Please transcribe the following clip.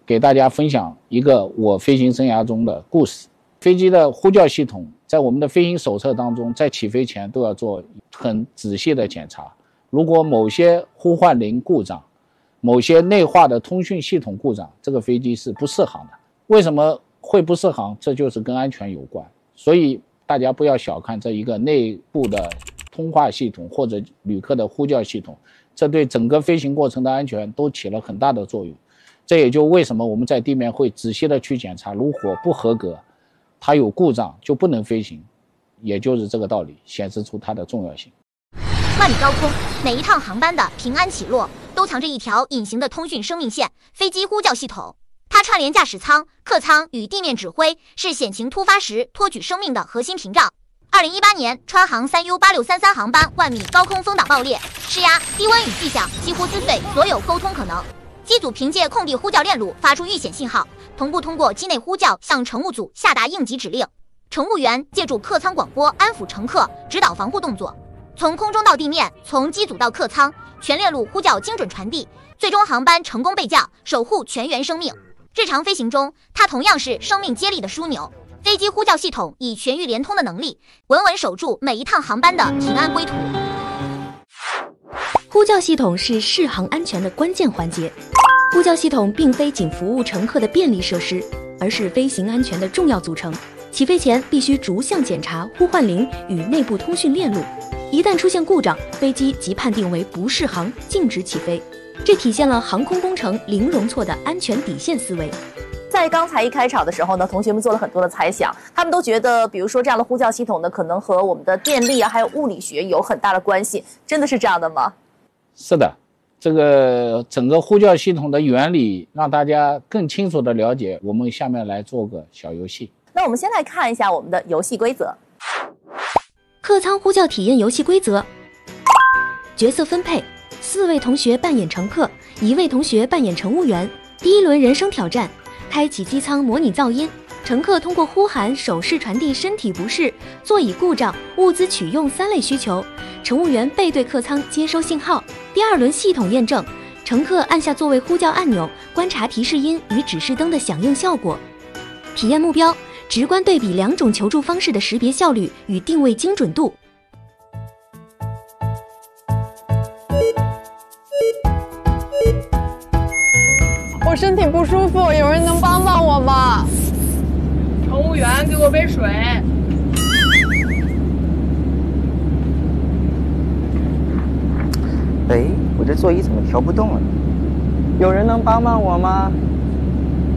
给大家分享一个我飞行生涯中的故事。飞机的呼叫系统在我们的飞行手册当中，在起飞前都要做很仔细的检查。如果某些呼唤铃故障，某些内化的通讯系统故障，这个飞机是不适航的。为什么会不适航？这就是跟安全有关。所以大家不要小看这一个内部的通话系统或者旅客的呼叫系统，这对整个飞行过程的安全都起了很大的作用。这也就为什么我们在地面会仔细的去检查，如果不合格，它有故障就不能飞行，也就是这个道理，显示出它的重要性。 万里高空，每一趟航班的平安起落都藏着一条隐形的通讯生命线——飞机呼叫系统。它串联驾驶舱、客舱与地面指挥，是险情突发时托举生命的核心屏障。2018年，川航3U8633航班万米高空风挡爆裂，失压、低温与气象几乎撕碎所有沟通可能。机组凭借空地呼叫链路发出遇险信号，同步通过机内呼叫向乘务组下达应急指令。乘务员借助客舱广播安抚乘客，指导防护动作。从空中到地面，从机组到客舱，全链路呼叫精准传递，最终航班成功备降，守护全员生命。日常飞行中，它同样是生命接力的枢纽。飞机呼叫系统以全域联通的能力，稳稳守住每一趟航班的平安归途。 呼叫系统是适航安全的关键环节。呼叫系统并非仅服务乘客的便利设施，而是飞行安全的重要组成。起飞前必须逐项检查呼唤铃与内部通讯链路，一旦出现故障，飞机即判定为不适航，禁止起飞。这体现了航空工程零容错的安全底线思维。 在刚才一开场的时候呢，同学们做了很多的猜想，他们都觉得，比如说这样的呼叫系统呢，可能和我们的电力啊，还有物理学有很大的关系。真的是这样的吗？ 是的，这个整个呼叫系统的原理让大家更清楚的了解。我们下面来做个小游戏。 那我们先来看一下我们的游戏规则。 客舱呼叫体验游戏规则：角色分配，4位同学扮演乘客，1位同学扮演乘务员。第一轮人生挑战，开启机舱模拟噪音，乘客通过呼喊、手势传递身体不适、座椅故障、物资取用3类需求，乘务员背对客舱接收信号。第二轮系统验证，乘客按下座位呼叫按钮，观察提示音与指示灯的响应效果。体验目标：直观对比2种求助方式的识别效率与定位精准度。 我身体不舒服，有人能帮帮我吗？ 乘务员，给我杯水。 哎，我这座椅怎么调不动了？有人能帮帮我吗？